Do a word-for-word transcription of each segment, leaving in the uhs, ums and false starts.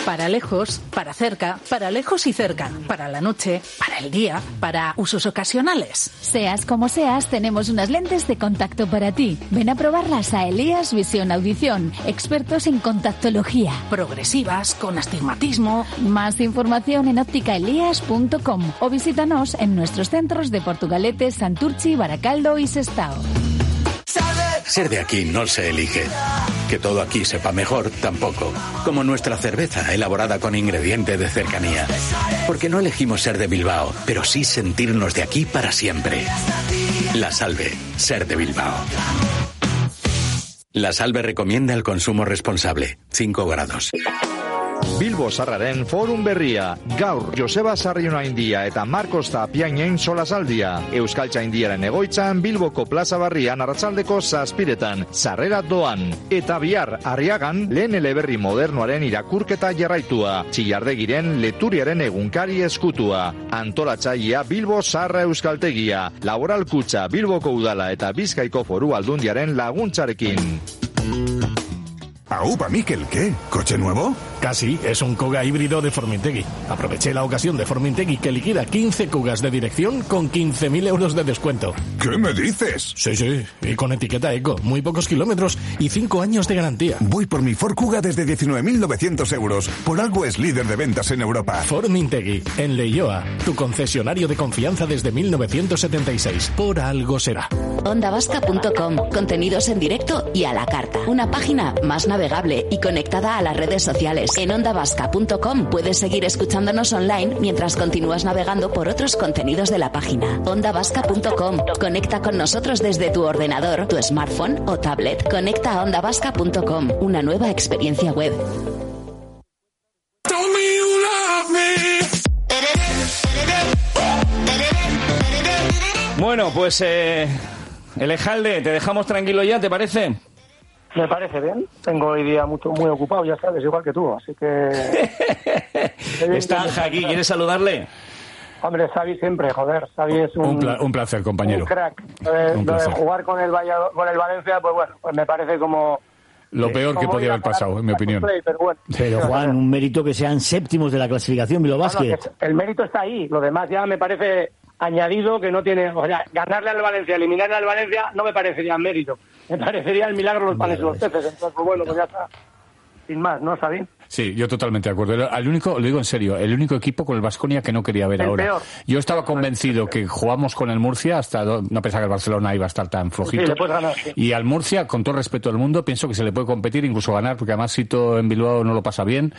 Para lejos, para cerca, para lejos y cerca, para la noche, para el día, para usos ocasionales. Seas como seas, tenemos unas lentes de contacto para ti. Ven a probarlas a Elías Visión Audición, expertos en contactología. Progresivas, con astigmatismo. Más información en óptica elías punto com o visítanos en nuestros centros de Portugalete, Santurchi, Baracaldo y Sestao. Ser de aquí no se elige. Que todo aquí sepa mejor, tampoco. Como nuestra cerveza, elaborada con ingrediente de cercanía. Porque no elegimos ser de Bilbao, pero sí sentirnos de aquí para siempre. La Salve, ser de Bilbao. La Salve recomienda el consumo responsable. cinco grados. Bilbo Zarraren Forum Berria. Gaur, Joseba Sarrionaindia eta Marcos Tapiainen solasaldia. Euskaltzaindiaren egoitzan Bilboko Plaza Barrian arratsaldeko zazpiretan. Sarrera doan. Eta bihar Arriagan lehen eleberri modernoaren irakurketa jarraitua. Txillardegiren Leturiaren egunkari eskutua. Antolatzailea Bilbo Zarra Euskaltegia. Laboral Kutxa Bilboko Udala eta Bizkaiko Foru Aldundiaren laguntzarekin. ¿Aupa Mikel qué? ¿Coche nuevo? Casi, es un Kuga híbrido de Formintegui. Aproveché la ocasión de Formintegui que liquida quince Kugas de dirección con quince mil euros de descuento. ¿Qué me dices? Sí, sí, y con etiqueta eco, muy pocos kilómetros y cinco años de garantía. Voy por mi Ford Kuga desde diecinueve mil novecientos euros. Por algo es líder de ventas en Europa. Formintegui, en Leioa, tu concesionario de confianza desde mil novecientos setenta y seis. Por algo será. onda vasca punto com, contenidos en directo y a la carta. Una página más navegable y conectada a las redes sociales. En onda vasca punto com puedes seguir escuchándonos online mientras continúas navegando por otros contenidos de la página. onda vasca punto com. Conecta con nosotros desde tu ordenador, tu smartphone o tablet. Conecta a onda vasca punto com, una nueva experiencia web. Bueno, pues eh, Elejalde, te dejamos tranquilo ya, ¿te parece? Me parece bien. Tengo hoy día mucho, muy ocupado, ya sabes, igual que tú, así que... Está aquí, ¿quieres saludarle? Hombre, Xavi siempre, joder, Xavi es un... Un, pla- un placer, compañero. Un crack. Eh, Un lo de placer. jugar con el, Vallado- con el Valencia, pues bueno, pues me parece como... Lo peor que como podía ir a haber pasado, parar en mi un opinión. play, pero bueno. Pero Juan, un mérito que sean séptimos de la clasificación Bilbao No, no, Basket. que el mérito está ahí, lo demás ya me parece añadido que no tiene... O sea, ganarle al Valencia, eliminarle al Valencia, no me parecería mérito. Me parecería el milagro de los panes y los peces. Entonces, pues bueno, pues ya está. Sin más, ¿no, Xavi? Sí, yo totalmente de acuerdo. El, el único, lo digo en serio, el único equipo con el Baskonia que no quería ver El ahora. peor. Yo estaba convencido que jugamos con el Murcia, hasta do- no pensaba que el Barcelona iba a estar tan flojito. Sí, le puedes ganar, sí. Y al Murcia, con todo el respeto del mundo, pienso que se le puede competir, incluso ganar, porque además Sito en Bilbao no lo pasa bien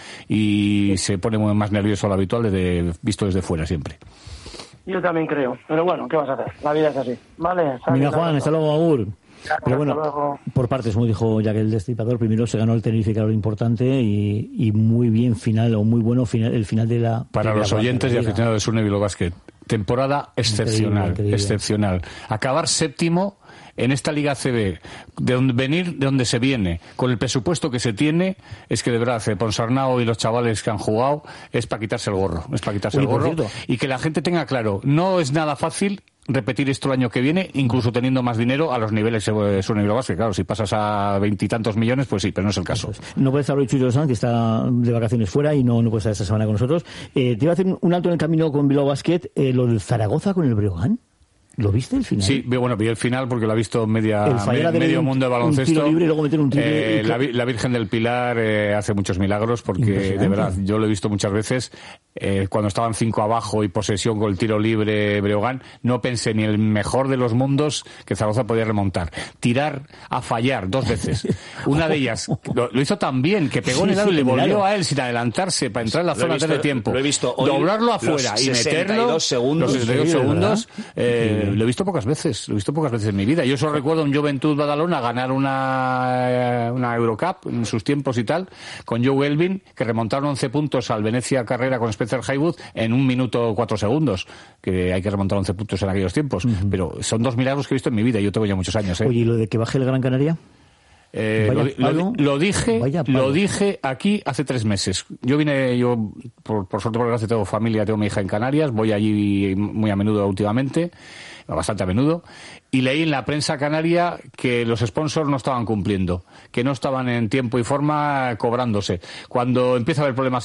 y se pone muy más nervioso de lo habitual, desde, visto desde fuera siempre. Yo también creo. Pero bueno, ¿qué vas a hacer? La vida es así. ¿Vale? Xavi, Mira, un Juan, abrazo. hasta luego, Agur. Pero bueno, Hasta luego. por partes, como dijo Jack el Destripador, primero se ganó el Tenerife, que era lo importante, y, y muy bien final, o muy bueno final, el final de la... Para de la los oyentes y Liga. aficionados de Surne Bilbao Basket, temporada excepcional, increíble. excepcional. Acabar séptimo en esta Liga A C B, de donde venir, de donde se viene, con el presupuesto que se tiene, es que de verdad, eh, Ponsarnau y los chavales que han jugado, es para quitarse el gorro, es para quitarse Uy, el por gorro, cierto. y que la gente tenga claro, no es nada fácil repetir esto el año que viene, incluso teniendo más dinero a los niveles de Surne Bilbao Basket. Claro, si pasas a veintitantos millones, pues sí, pero no es el caso. No puede estar hoy Chucho Sanz, que está de vacaciones fuera y no, no puede estar esta semana con nosotros. Eh, te iba a hacer un alto en el camino con Bilbao Basket, eh, lo del Zaragoza con el Breogán. ¿Lo viste el final? Sí, vi- bueno, vi el final porque lo ha visto media, El fallar me- a tener medio un- mundo de un baloncesto. tiro libre y luego meter un triple Eh, y- la, vi- la Virgen del Pilar eh, hace muchos milagros porque, Impresionante. de verdad, yo lo he visto muchas veces. Eh, cuando estaban cinco abajo y posesión con el tiro libre Breogán, no pensé ni el mejor de los mundos que Zaragoza podía remontar. Tirar a fallar dos veces. Una de ellas lo, lo hizo tan bien que pegó Sí, en el aro sí, y le en el volvió aro. a él sin adelantarse para entrar en la Lo he zona visto- antes de tiempo. lo he visto hoy, Doblarlo los afuera y sesenta y meterlo. dos segundos. Los sesenta y dos Sí, segundos. ¿verdad? eh, Sí. lo he visto pocas veces. Lo he visto pocas veces en mi vida. Yo solo recuerdo un Juventud Badalona ganar una, una Eurocup en sus tiempos y tal, con Joe Elvin, que remontaron once puntos al Venecia Carrera con Spencer Haywood en un minuto cuatro segundos, que hay que remontar once puntos en aquellos tiempos. Pero son dos milagros que he visto en mi vida. Yo tengo ya muchos años. ¿eh? Oye, ¿y lo de que baje el Gran Canaria? Eh, Vaya lo, di- lo palo. di- lo dije, Vaya palo. lo dije aquí hace tres meses. Yo vine, yo por, por suerte por desgracia tengo familia, tengo mi hija en Canarias, voy allí muy a menudo últimamente, bastante a menudo, y leí en la prensa canaria que los sponsors no estaban cumpliendo, que no estaban en tiempo y forma cobrándose. Cuando empieza a haber problemas